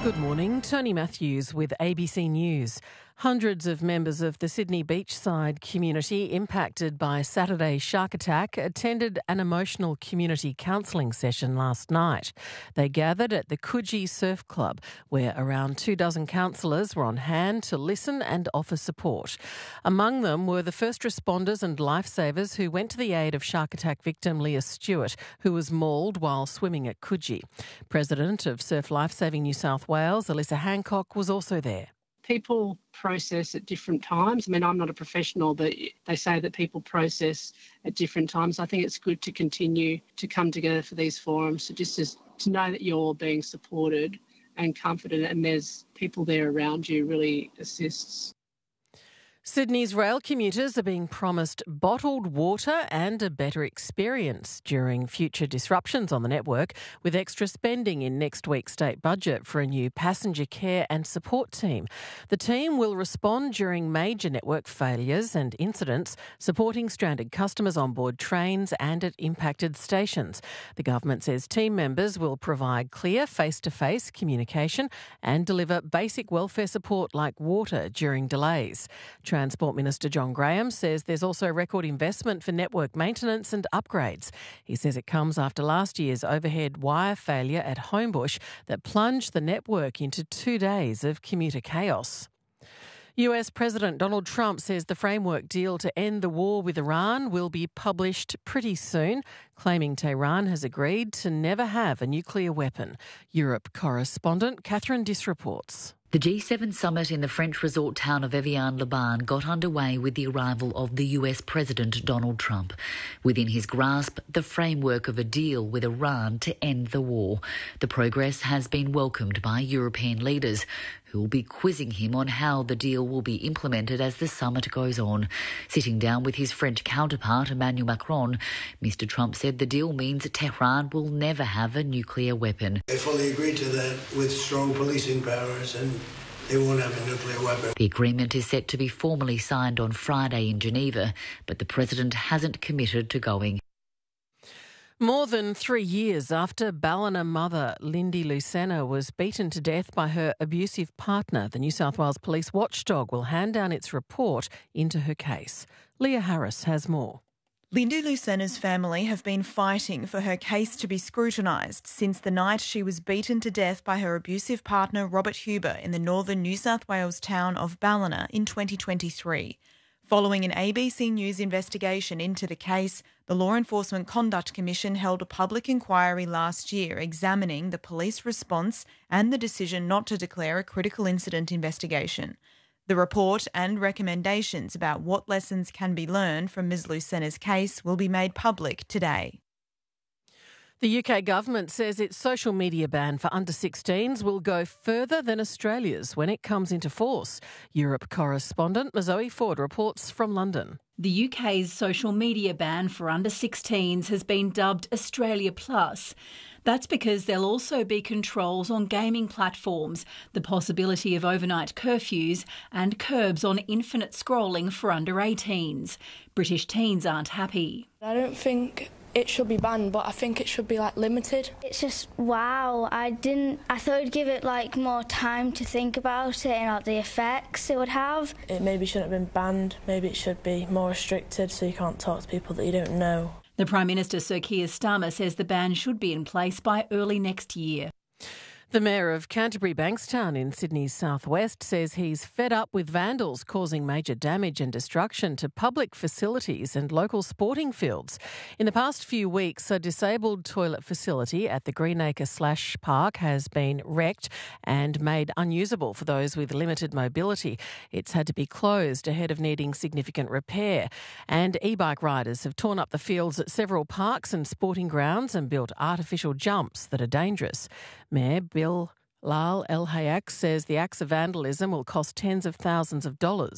Good morning, Tony Matthews with ABC News. Hundreds of members of the Sydney beachside community impacted by Saturday's shark attack attended an emotional community counselling session last night. They gathered at the Coogee Surf Club, where around 24 counsellors were on hand to listen and offer support. Among them were the first responders and lifesavers who went to the aid of shark attack victim Leah Stewart, who was mauled while swimming at Coogee. President of Surf Lifesaving New South Wales, Alyssa Hancock, was also there. People process at different times. I mean, I'm not a professional, but they say that people process at different times. I think it's good to continue to come together for these forums, so just to know that you're being supported and comforted and there's people there around you really assists. Sydney's rail commuters are being promised bottled water and a better experience during future disruptions on the network, with extra spending in next week's state budget for a new passenger care and support team. The team will respond during major network failures and incidents, supporting stranded customers on board trains and at impacted stations. The government says team members will provide clear face-to-face communication and deliver basic welfare support like water during delays. Transport Minister John Graham says there's also record investment for network maintenance and upgrades. He says it comes after last year's overhead wire failure at Homebush that plunged the network into 2 days of commuter chaos. US President Donald Trump says the framework deal to end the war with Iran will be published pretty soon, claiming Tehran has agreed to never have a nuclear weapon. Europe correspondent Catherine Diss reports. The G7 summit in the French resort town of Evian-les-Bains got underway with the arrival of the US President Donald Trump. Within his grasp, the framework of a deal with Iran to end the war. The progress has been welcomed by European leaders, who will be quizzing him on how the deal will be implemented as the summit goes on. Sitting down with his French counterpart, Emmanuel Macron, Mr Trump said the deal means Tehran will never have a nuclear weapon. They fully agreed to that with strong policing powers, and they won't have a nuclear weapon. The agreement is set to be formally signed on Friday in Geneva, but the president hasn't committed to going. More than 3 years after Ballina mother Lindy Lucena was beaten to death by her abusive partner, the New South Wales Police Watchdog will hand down its report into her case. Leah Harris has more. Lindy Lucena's family have been fighting for her case to be scrutinised since the night she was beaten to death by her abusive partner Robert Huber in the northern New South Wales town of Ballina in 2023. Following an ABC News investigation into the case, the Law Enforcement Conduct Commission held a public inquiry last year examining the police response and the decision not to declare a critical incident investigation. The report and recommendations about what lessons can be learned from Ms Lucena's case will be made public today. The UK government says its social media ban for under-16s will go further than Australia's when it comes into force. Europe correspondent Zoe Ford reports from London. The UK's social media ban for under-16s has been dubbed Australia Plus. That's because there'll also be controls on gaming platforms, the possibility of overnight curfews and curbs on infinite scrolling for under-18s. British teens aren't happy. I don't think it should be banned, but I think it should be limited. It's just wow. I thought it'd give it more time to think about it and the effects it would have. It maybe shouldn't have been banned. Maybe it should be more restricted so you can't talk to people that you don't know. The Prime Minister Sir Keir Starmer says the ban should be in place by early next year. The Mayor of Canterbury Bankstown in Sydney's southwest says he's fed up with vandals causing major damage and destruction to public facilities and local sporting fields. In the past few weeks, a disabled toilet facility at the Greenacre Slash Park has been wrecked and made unusable for those with limited mobility. It's had to be closed ahead of needing significant repair. And e-bike riders have torn up the fields at several parks and sporting grounds and built artificial jumps that are dangerous. Mayor Bill Lal El Hayek says the acts of vandalism will cost tens of thousands of dollars.